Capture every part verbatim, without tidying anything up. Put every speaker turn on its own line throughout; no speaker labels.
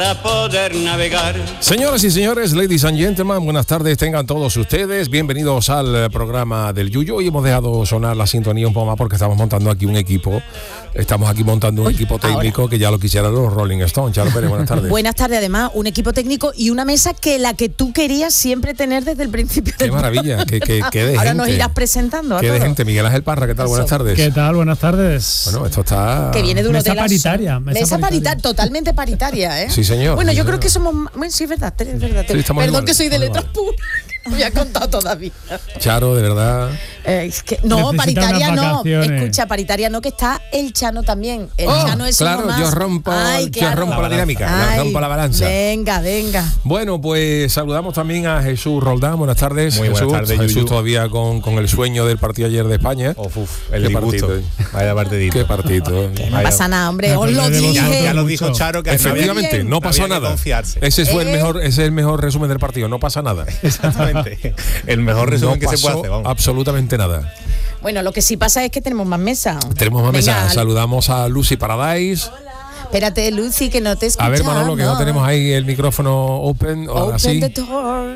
Para poder navegar.
Señoras y señores, ladies and gentlemen, buenas tardes tengan todos ustedes. Bienvenidos al programa del Yuyu. Hoy hemos dejado sonar la sintonía un poco más porque estamos montando aquí un equipo. Estamos aquí montando un Uy, equipo técnico ahora. Que ya lo quisieran los Rolling Stones. Charo Pérez, buenas tardes.
Buenas tardes, además, un equipo técnico y una mesa que la que tú querías siempre tener desde el principio.
Qué maravilla, que, que, que de
ahora
gente.
nos irás presentando a
Qué
todos.
de gente. Miguel Ángel Parra, ¿qué tal? Eso. Buenas tardes.
¿Qué tal? Buenas tardes.
Bueno, esto está...
Que viene de un
mesa
hotel
paritaria. Mesa,
mesa
paritaria.
paritaria, totalmente paritaria, ¿eh?
Sí, señor.
Bueno,
sí,
yo
señor.
creo que somos... Bueno, sí, es verdad, es verdad.
Sí,
Perdón
igual,
que soy de letras
igual.
puras. No me ha contado todavía.
Charo, de verdad.
Eh, es que, no,
Necesita
paritaria
unas
no.
vacaciones.
Escucha, paritaria no, que está el Chano también. El
Oh,
Chano es
claro,
uno más.
yo rompo,
Ay,
yo
claro.
rompo la, la dinámica,
Ay,
yo rompo la balanza.
Venga, venga.
Bueno, pues saludamos también a Jesús Roldán. Buenas tardes.
Muy buenas
Jesús.
tardes,
Jesús
Yuyu.
todavía con, con el sueño del partido ayer de España.
Uf, uf, el
Qué
disgusto.
partido.
Vaya partidito.
Qué partido.
Que no pasa nada, hombre. Os lo
Me acordé de
Ya,
dije.
ya lo dijo Charo que
Efectivamente,
había-
no pasó
había que
nada.
confiarse.
Ese fue
Eh.
el mejor, ese es el mejor resumen del partido. No pasa nada.
Exactamente. El mejor resumen
No
que se puede
pasó
hacer, vamos.
absolutamente nada.
Bueno, lo que sí pasa es que tenemos más mesa.
Tenemos más
Venga,
mesa. Saludamos a Lucy Paradise.
Espérate, Lucy, que no te escuchamos.
A ver, Manolo, que no tenemos ahí el micrófono open. Ahora
Open
sí.
the door.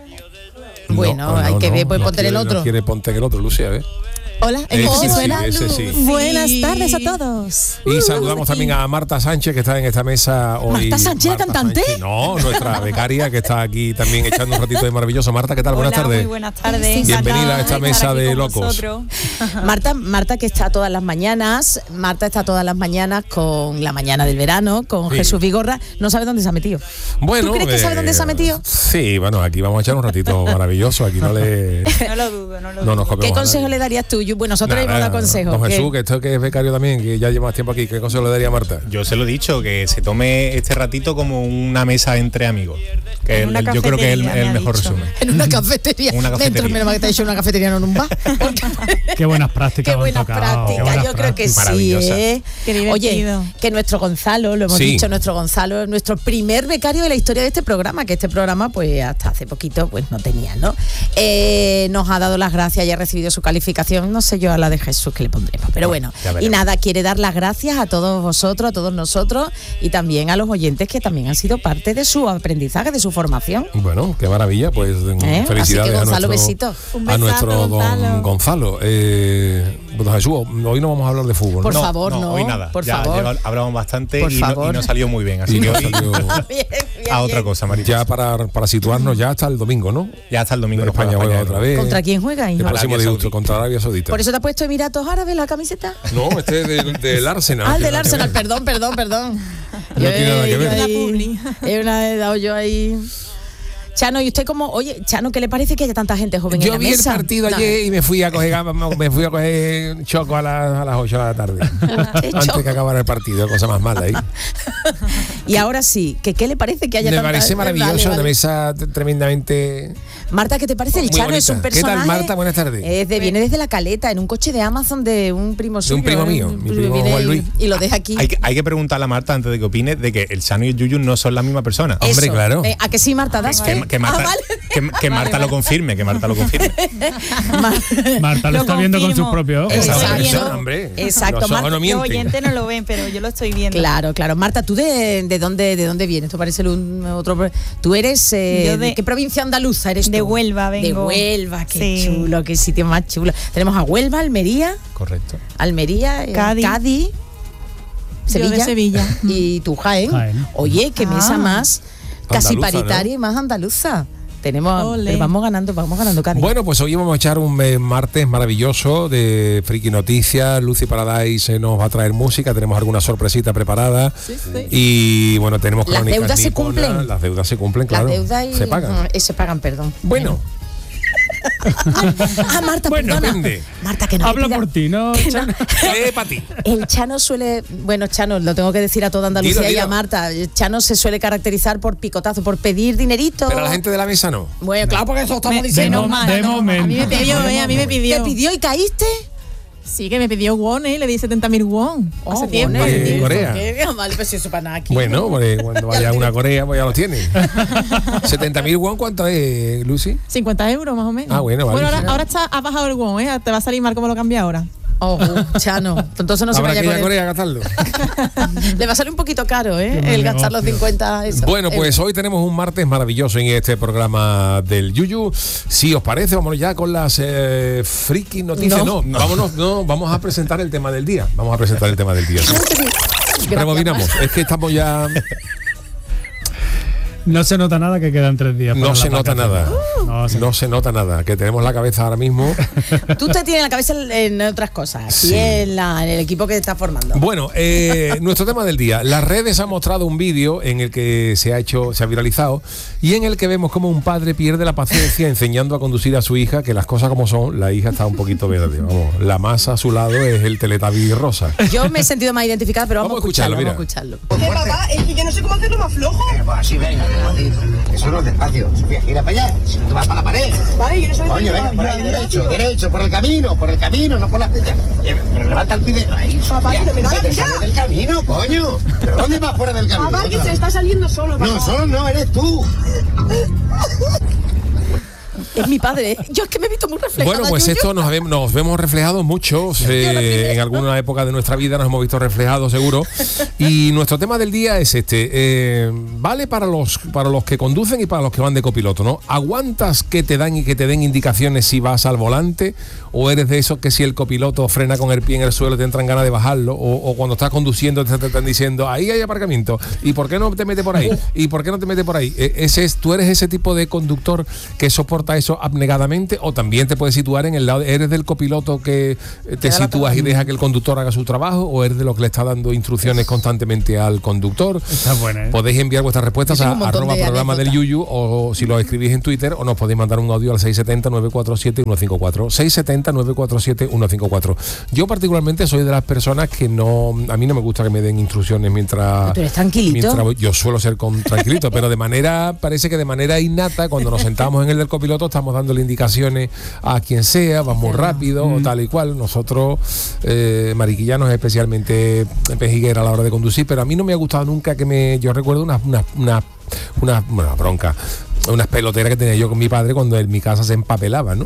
No,
Bueno,
no,
hay
no,
que ver, pues
no
ponte en el
quiere-
otro.
No quiere ponte en el otro, Lucy, a ver.
Hola, ¿el
Ese
que
sí,
suena?
ese sí.
Buenas tardes a todos.
Y saludamos también a Marta Sánchez, que está en esta mesa hoy.
¿Marta Sánchez, la cantante?
Sánchez, no, nuestra becaria, que está aquí también echando un ratito de maravilloso. Marta, ¿qué tal?
Hola,
Buenas tardes.
muy buenas tardes.
Bienvenida a esta
Encantada de
mesa
estar aquí
de
con
locos.
vosotros.
Marta, Marta que está todas las mañanas, Marta está todas las mañanas con la mañana del verano, con
Sí.
Jesús Vigorra, no sabe dónde se ha metido.
Bueno,
¿Tú crees que sabe dónde se ha metido?
Sí, bueno, aquí vamos a echar un ratito maravilloso. Aquí no le.
No lo dudo, no lo
No
dudo.
nos comemos
¿Qué
a
consejo
nadie.
le darías tú? Yo- Bueno, nosotros le hemos
Nada,
dado consejos.
Don
¿Qué?
Jesús, que esto que es becario también, que ya lleva más tiempo aquí, ¿qué consejo le daría a Marta?
Yo se lo he dicho, que se tome este ratito como una mesa entre amigos. Que
En una
el- yo creo que es el,
cafetería,
el
me ha
mejor
dicho.
resumen.
En una cafetería.
Una cafetería.
Dentro, menos mal que te ha dicho una cafetería, no en un bar.
Qué buenas prácticas.
Qué
han
buenas
tocado.
prácticas,
Qué buenas
yo creo que
prácticas.
sí,
Maravillosa.
¿eh?
Qué divertido.
Oye, que nuestro Gonzalo, lo hemos
Sí.
dicho, nuestro Gonzalo es nuestro primer becario de la historia de este programa, que este programa, pues hasta hace poquito, pues no tenía, ¿no? Eh, nos ha dado las gracias y ha recibido su calificación, no sé yo a la de Jesús que le pondremos, pero bueno,
ya
y
veremos.
nada, quiere dar las gracias a todos vosotros, a todos nosotros y también a los oyentes que también han sido parte de su aprendizaje, de su formación.
Bueno, qué maravilla, pues
¿Eh?
felicidades
Así que, Gonzalo,
a nuestro,
besito.
Un
a
besazo,
nuestro don
Gonzalo.
Gonzalo. Eh, don Jesús, hoy no vamos a hablar de fútbol.
Por
¿no?
favor, no.
Hoy nada.
Por
ya,
favor.
ya hablamos bastante
Por
y no,
favor.
y no salió muy bien. Así
Y
que
no
hoy
salió-
Bien, bien,
a otra
bien.
cosa, Marita.
Ya para, para situarnos ya hasta el domingo, ¿no?
Ya hasta el domingo. nos
España
juega
juega
España,
otra
¿no?
vez.
¿Contra quién juega,
El
hijo?
próximo
Arabia
disgusto,
Saudí.
contra Arabia Saudita.
¿Por eso te has puesto Emiratos Árabes la camiseta?
No, este es del, del Arsenal.
Ah, el
que
del
nada que
Arsenal,
ver.
perdón, perdón, perdón.
No tiene nada que
he
ver.
ido
La
ahí-
publi.
he una he dado yo ahí. Chano, y usted como, oye, Chano, ¿qué le parece que haya tanta gente joven en
Yo
la
vi
mesa?
el partido
No.
ayer y me fui a coger me fui a coger choco a, las- a las ocho de la tarde. Antes
choco.
que acabara el partido, cosa más mala ahí.
Y ahora sí, ¿que ¿qué le parece que haya
Me
tanta
parece maravilloso,
Vale,
una
vale.
mesa t- tremendamente.
Marta, ¿qué te parece? El
Muy
Chano es
bonita.
un
¿Qué tal,
personaje.
Marta? Buenas tardes.
Es de, viene desde La Caleta, en un coche de Amazon de un primo suyo.
un primo
¿eh?
mío, mi primo
Viene
Juan
y-
Luis.
Y lo deja aquí.
Hay que, hay que preguntarle a Marta antes de que opine de que el Chano y el Yuyu no son la misma persona.
Eso.
Hombre, claro.
Eh, ¿A que sí, Marta? ¿Das
Que,
fe?
que Marta,
Ah, vale.
que, que Marta lo confirme, que Marta lo confirme.
Marta lo,
Lo
está viendo con sus
confirmo.
propios ojos.
Exacto.
Esa
viendo.
persona, hombre.
Exacto,
Los ojos
Marta,
no
Los
mienten.
oyentes no lo ven, pero yo lo estoy viendo.
Claro, claro. Marta, ¿tú de, de dónde de dónde vienes? Esto parece un otro. ¿Tú eres eh,
Yo
de,
de-
qué provincia andaluza eres tú?
de Huelva
De
vengo.
Huelva, qué
Sí.
chulo, qué sitio más chulo. Tenemos a Huelva, Almería,
Correcto.
Almería, eh,
Cádiz.
Cádiz,
Yo de Sevilla.
y tú, Jaén.
Jaén.
Oye, qué mesa
Ah.
más casi
Andaluza,
paritaria y más andaluza. Tenemos,
Ole.
pero vamos ganando, vamos ganando Cádiz.
Bueno, pues hoy vamos a echar un eh, martes maravilloso de Friki Noticias. Lucy Paradise eh, nos va a traer música, tenemos alguna sorpresita preparada. Y bueno, tenemos
Las
crónicas
deudas se
niponas.
cumplen.
Las deudas se cumplen,
Las
claro.
deudas y,
se pagan.
eh, se pagan, perdón.
Bueno,
Ah, Marta,
Bueno,
perdona.
depende.
Marta, que no me
Habla
pida-
por ti, ¿no?
que no-
¿qué para ti?
El Chano suele, bueno, Chano, lo tengo que decir a toda Andalucía
Dilo,
y a
dilo.
Marta. El Chano se suele caracterizar por picotazo, por pedir dinerito.
Pero a la gente de la mesa no.
Bueno, claro, porque eso estamos
Me-
diciendo.
de, mo-
mal,
de
no,
momento.
a mí me pidió, eh, a mí me
¿Te
pidió.
pidió y caíste?
Sí, que me pidió won, eh, le di setenta mil won. Hace
Oh,
tiempo.
bueno,
hace
¿y
tiempo. Corea.
¿qué? Vale, pues eso para nada aquí.
Bueno, pues cuando vaya a una Corea, pues ya lo tiene. setenta mil won, ¿cuánto es, Lucy?
cincuenta euros más o menos.
Ah, bueno, vale.
Bueno, ahora,
Sí.
ahora está, ha bajado el won, eh. Te va a salir mal como lo cambia ahora.
Oh, Chano, entonces no se
Habrá
vaya
que ir a
con
Corea a gastarlo.
él. Le va a salir un poquito caro, ¿eh?
Qué
El
buen
gastar los
negocio.
cincuenta. Eso.
Bueno, pues
Eh,
hoy tenemos un martes maravilloso en este programa del Yuyu. Si os parece, vámonos ya con las eh, friki noticias. No,
No.
vámonos, no, vamos a presentar el tema del día. Vamos a presentar el tema del día.
gracias,
Rebobinamos.
Mar.
Es que estamos ya.
No se nota nada que quedan tres días.
No
para
se
las
nota
vacaciones.
nada.
No se
No se nota nada. Que tenemos la cabeza ahora mismo.
Tú te tienes la cabeza en, en otras cosas, aquí
Sí.
en, la- en el equipo que te está formando.
Bueno, eh, nuestro tema del día. Las redes han mostrado un vídeo en el que se ha hecho, se ha viralizado y en el que vemos como un padre pierde la paciencia enseñando a conducir a su hija, que las cosas como son, la hija está un poquito verde. Vamos, la masa a su lado es el Teletubby rosa.
Yo me he sentido más identificada, pero vamos,
Vamos a escucharlo,
a
mira.
escucharlo, vamos a escucharlo.
¿Qué, papá? Es que yo no sé cómo hacerlo más flojo.
Pues así, venga, despacito. Eso no es despacio. Sofía, gira para allá. Si no te vas para la pared.
Vale, yo no sé
Coño, venga, por ahí, derecho, derecho, por el camino, por el camino, no por las piedras. Pero levanta el pie. Ahí,
Papá,
Sofía,
que me da la
te
vida.
sales del camino, coño. ¿Pero dónde vas fuera del camino?
Papá, que se está saliendo solo, papá.
No, solo no, eres tú.
Es mi padre, ¿eh? Yo es que me he visto muy reflejada.
Bueno, pues
Yuyu.
esto nos, vemos- nos vemos reflejados muchos eh, en alguna época de nuestra vida, nos hemos visto reflejados seguro. Y nuestro tema del día es este. eh, vale para los para los que conducen y para los que van de copiloto, ¿no? ¿Aguantas que te dan y que te den indicaciones si vas al volante? ¿O eres de esos que si el copiloto frena con el pie en el suelo te entran ganas de bajarlo? ¿O, o cuando estás conduciendo te, te están diciendo, ahí hay aparcamiento? ¿Y por qué no te metes por ahí? ¿Y por qué no te metes por ahí? E- Ese es, ¿tú eres ese tipo de conductor que soporta eso abnegadamente? ¿O también te puedes situar en el lado, eres del copiloto que eh, te
da la
sitúas y deja que el conductor haga su trabajo? ¿O eres de los que le está dando instrucciones constantemente al conductor?
Está buena, ¿eh?
Podéis enviar vuestras respuestas
Yo
a
tengo un montón
arroba
de
programa del
anécdotas.
Yuyu, o si lo escribís en Twitter, o nos podéis mandar un audio al seis siete cero, nueve cuatro siete, uno cinco cuatro. seis siete cero, nueve cuatro siete, uno cinco cuatro. Yo particularmente soy de las personas que no, a mí no me gusta que me den instrucciones mientras...
¿Tú eres tranquilito?
mientras voy- yo suelo ser con tranquilito, pero de manera, parece que de manera innata, cuando nos sentamos en el del copiloto estamos dándole indicaciones a quien sea, vas muy rápido, o tal y cual. Nosotros, eh, mariquillanos, especialmente pejiguera a la hora de conducir, pero a mí no me ha gustado nunca que me... Yo recuerdo una, una, una, una, una bronca, unas peloteras que tenía yo con mi padre cuando en mi casa se empapelaba, ¿no?